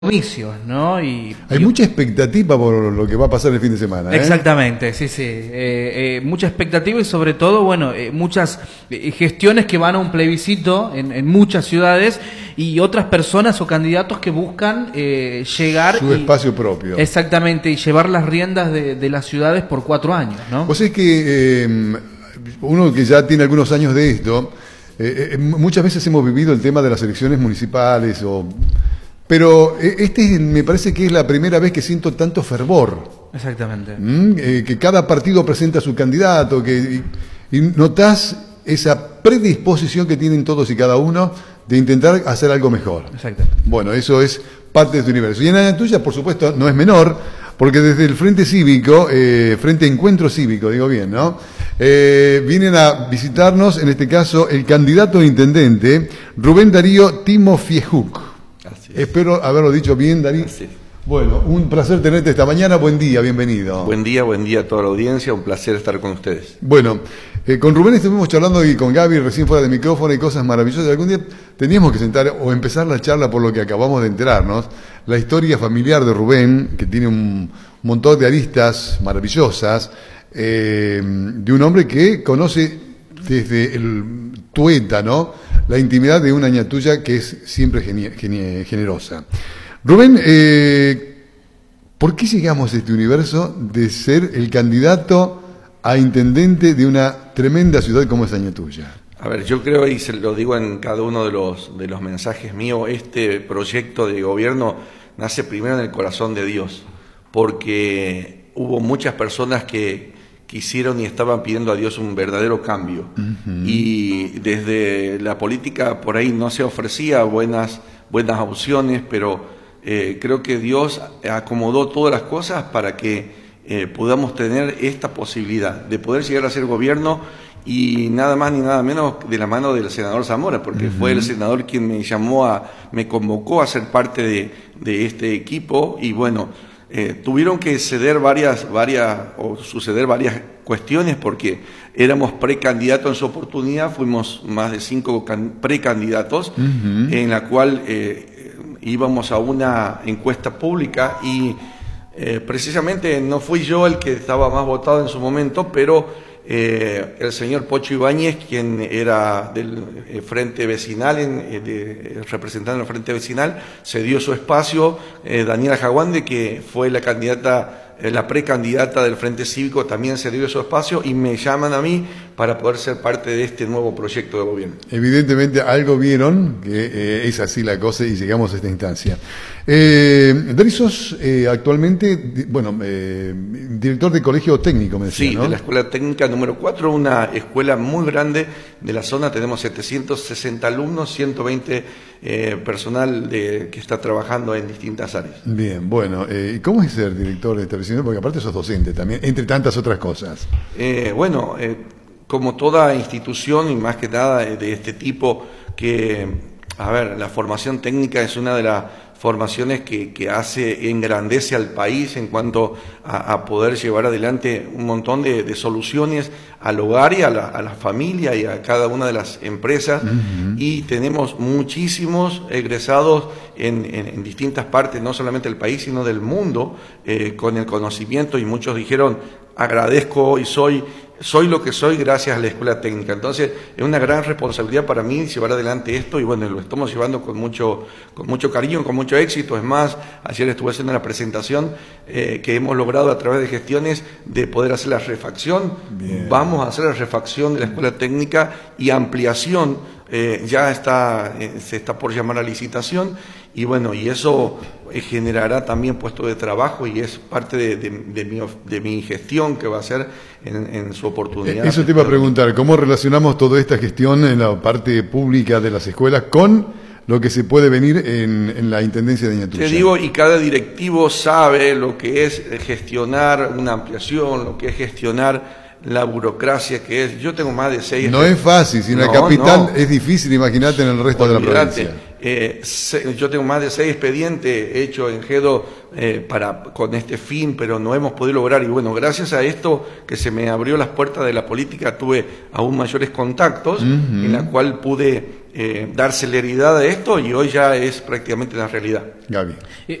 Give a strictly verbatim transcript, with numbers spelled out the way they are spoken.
comicios, ¿no? Y, Hay y, mucha expectativa por lo que va a pasar el fin de semana, ¿eh? Exactamente, sí, sí. Eh, eh, mucha expectativa y sobre todo, bueno, eh, muchas eh, gestiones que van a un plebiscito en, en muchas ciudades y otras personas o candidatos que buscan eh, llegar... Su y, espacio propio. Exactamente, y llevar las riendas de, de las ciudades por cuatro años, ¿no? Vos sabés que eh, uno que ya tiene algunos años de esto, eh, eh, muchas veces hemos vivido el tema de las elecciones municipales o... Pero este me parece que es la primera vez que siento tanto fervor. Exactamente. ¿Mm? Eh, que cada partido presenta a su candidato, que y, y notás esa predisposición que tienen todos y cada uno de intentar hacer algo mejor. Exactamente. Bueno, eso es parte de tu universo. Y en la tuya, por supuesto, no es menor, porque desde el Frente Cívico, eh, Frente Encuentro Cívico, digo bien, ¿no? Eh, vienen a visitarnos, en este caso, el candidato a intendente, Rubén Darío Timofiejuk. Espero haberlo dicho bien, Darío. Bueno, un placer tenerte esta mañana. Buen día, bienvenido. Buen día, buen día a toda la audiencia. Un placer estar con ustedes. Bueno, eh, con Rubén estuvimos charlando y con Gaby recién fuera de micrófono y cosas maravillosas. Algún día teníamos que sentar o empezar la charla por lo que acabamos de enterarnos. La historia familiar de Rubén, que tiene un montón de aristas maravillosas, eh, de un hombre que conoce desde el tuétano la intimidad de una ñatuya que es siempre genie, genie, generosa. Rubén, eh, ¿por qué llegamos a este universo de ser el candidato a intendente de una tremenda ciudad como es Añatuya? A ver, yo creo, y se lo digo en cada uno de los, de los mensajes míos, este proyecto de gobierno nace primero en el corazón de Dios, porque hubo muchas personas que quisieron y estaban pidiendo a Dios un verdadero cambio. Uh-huh. Y desde la política por ahí no se ofrecía buenas, buenas opciones, pero eh, creo que Dios acomodó todas las cosas para que eh, podamos tener esta posibilidad de poder llegar a ser gobierno, y nada más ni nada menos de la mano del senador Zamora, porque uh-huh. fue el senador quien me llamó, a, me convocó a ser parte de, de este equipo, y bueno, Eh, tuvieron que ceder varias, varias, o suceder varias cuestiones, porque éramos precandidatos en su oportunidad, fuimos más de cinco precandidatos, uh-huh. en la cual eh, íbamos a una encuesta pública y eh, precisamente no fui yo el que estaba más votado en su momento, pero eh, el señor Pocho Ibáñez, quien era del eh, Frente Vecinal, en, eh, de, representando el Frente Vecinal, cedió su espacio. eh, Daniela Jaguande, que fue la candidata, eh, la precandidata del Frente Cívico, también cedió su espacio, y me llaman a mí para poder ser parte de este nuevo proyecto de gobierno. Evidentemente algo vieron, que eh, es así la cosa, y llegamos a esta instancia. Eh, Darío, sos eh, actualmente, di, bueno, eh, director de colegio técnico, me decía, Sí, ¿no? de la Escuela Técnica número cuatro, una escuela muy grande de la zona. Tenemos setecientos sesenta alumnos, ciento veinte eh, personal de, que está trabajando en distintas áreas. Bien, bueno, eh, ¿y cómo es ser director de establecimiento? Porque aparte sos docente también, entre tantas otras cosas. Eh, bueno, eh, como toda institución, y más que nada de este tipo, que, a ver, la formación técnica es una de las formaciones que, que hace, engrandece al país en cuanto a, a poder llevar adelante un montón de, de soluciones al hogar y a la, a la familia y a cada una de las empresas. Uh-huh. Y tenemos muchísimos egresados en, en, en distintas partes, no solamente del país, sino del mundo, eh, con el conocimiento, y muchos dijeron, agradezco y soy... Soy lo que soy gracias a la Escuela Técnica. Entonces, es una gran responsabilidad para mí llevar adelante esto, y bueno, lo estamos llevando con mucho, con mucho cariño, con mucho éxito. Es más, ayer estuve haciendo una presentación eh, que hemos logrado a través de gestiones de poder hacer la refacción. Bien. Vamos a hacer la refacción de la Escuela Técnica y ampliación. Eh, ya está, eh, se está por llamar a licitación, y bueno, y eso eh, generará también puestos de trabajo, y es parte de, de, de, mi, de mi gestión que va a ser en, en su oportunidad. Eso te iba a preguntar, ¿cómo relacionamos toda esta gestión en la parte pública de las escuelas con lo que se puede venir en, en la Intendencia de Añatuya? Te digo, y cada directivo sabe lo que es gestionar una ampliación, lo que es gestionar la burocracia que es. Yo tengo más de seis... No es fácil, si en no, la capital no. es difícil, imagínate en el resto Olvidate. de la provincia. eh, se, yo tengo más de seis expedientes hechos en GEDO eh, para, con este fin, pero no hemos podido lograr. Y bueno, gracias a esto que se me abrió las puertas de la política, tuve aún mayores contactos, uh-huh. en la cual pude eh, dar celeridad a esto y hoy ya es prácticamente una realidad. Gaby.